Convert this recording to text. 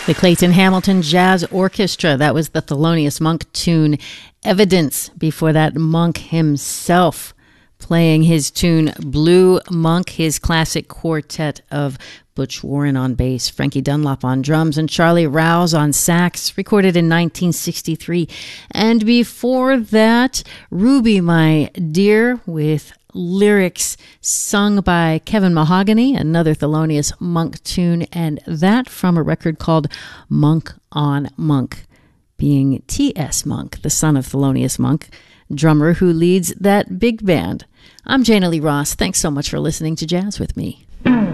The Clayton Hamilton Jazz Orchestra. That was the Thelonious Monk tune, Evidence. Before that, Monk himself playing his tune, Blue Monk, his classic quartet of Butch Warren on bass, Frankie Dunlop on drums, and Charlie Rouse on sax, recorded in 1963. And before that, Ruby, My Dear, with lyrics sung by Kevin Mahogany, another Thelonious Monk tune, and that from a record called Monk on Monk, being T.S. Monk, the son of Thelonious Monk, drummer who leads that big band. I'm Jana Lee Ross. Thanks so much for listening to Jazz with Me.